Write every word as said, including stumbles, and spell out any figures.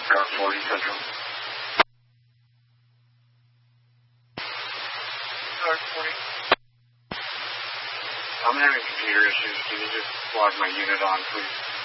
Car forty Central. Car forty. I'm having computer issues. Can you just log my unit on, please?